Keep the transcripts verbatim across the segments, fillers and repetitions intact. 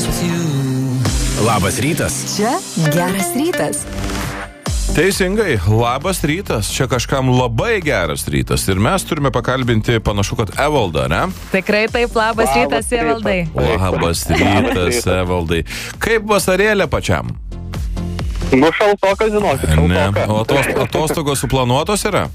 Labas rytas. Čia geras rytas. Teisingai, labas rytas. Čia kažkam labai geras rytas. Ir mes turime pakalbinti, panašu, kad Evaldą, ne? Tikrai taip, labas, labas rytas, Evaldai. Labas rytas, Evaldai. Kaip vasarėlė pačiam? Nu, šaltokas, žinokit, šaltokas. O atos, atostogos suplanuotos yra?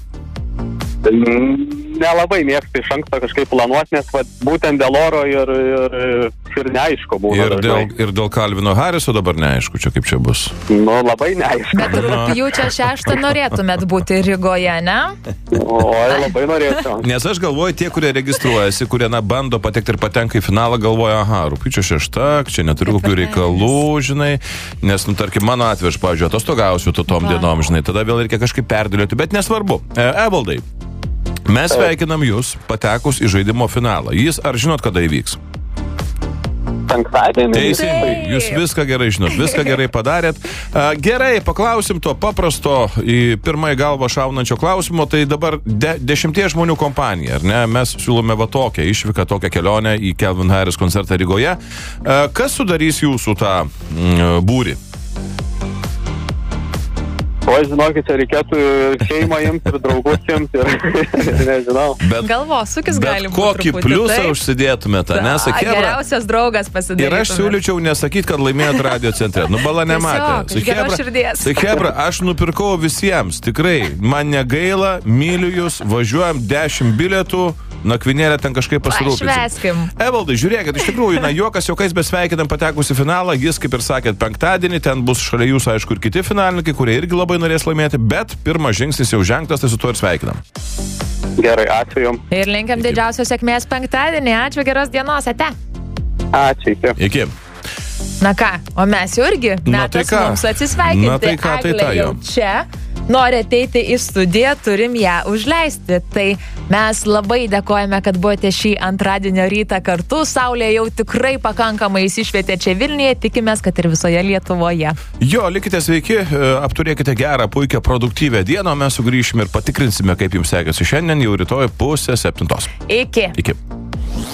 Nelabai mėgstu iš anksto kažkaip planuoti, nes va, būtent dėl oro ir, ir, ir neaišku būna. Ir dėl, ir dėl Calvino Harriso dabar neaišku, čia kaip čia bus. Nu, labai neaišku. Bet rugpjūčio šeštą norėtumėt būti Rygoje, ne? Oi, labai norėčiau. Nes aš galvoju, tie, kurie registruojasi, kurie na, bando patekti ir patenka į finalą, galvoja, aha, rugpjūčio šešta, čia neturiu kokių reikalų, žinai, nes, nu, tarkim, mano atveju, aš, pavyzdžiui, atostogausiu tu tom dienom, žinai, tada vėl reikia kažkaip perdėlioti, bet nesvarbu. E, Evaldai, mes sveikinam jūs patekus į žaidimo finalą. Jis, ar žinot, kada įvyks? Penktadienį. Teisingai, jūs viską gerai žinot, viską gerai padarėt. Gerai, paklausim to paprasto į pirmąjį galvą šaunančio klausimo, tai dabar de, dešimties žmonių kompanija, ar ne? Mes siūlome va tokią išvyką, tokią kelionę į Calvin Harris koncertą Rygoje. Kas sudarys jūsų tą mm, būrį? O, žinokit, čia reikėtų šeimą imti ir draugus imti ir nežinau. Bet, galvosūkis gali būti. Bet kokį pliusą tai užsidėtumėte, nesakė? Geriausias draugas pasidarytumėte. Ir aš siūlyčiau nesakyti, kad laimėjot radio centre. Nu, bala nematė. Tai Hebra, aš nupirkau visiems, tikrai, man negaila, myliu jūs, važiuojam dešimt bilietų. Nakvinėlę ten kažkaip pasirūpinsim. Šveskim. Evaldai, žiūrėkit, iš tikrųjų, na, juokas juokais besveikinam patekus į finalą, jis, kaip ir sakėt, penktadienį, ten bus šalia jūsų, aišku, ir kiti finalininkai, kurie irgi labai norės laimėti, bet pirmas žingsnis jau žengtas, tai su tuo ir sveikinam. Gerai, ačiū jums. Ir linkiam didžiausios sėkmės penktadienį, ačiū, geros dienos, ate. Ačiū, iki. Iki. Na ką, o mes jau irgi metas tai mums atsisveikinti. Na tai ką, tai ta jau. Čia nori ateiti į studiją, turim ją užleisti. Tai mes labai dėkojame, kad buvote šį antradienio rytą kartu. Saulė jau tikrai pakankamai įsišvietė čia Vilniuje, tikimės, kad ir visoje Lietuvoje. Jo, likite sveiki, apturėkite gerą, puikią, produktyvę dieną, mes sugrįšime ir patikrinsime, kaip jums sekėsi šiandien, jau rytoj pusę septintos. Iki. Iki.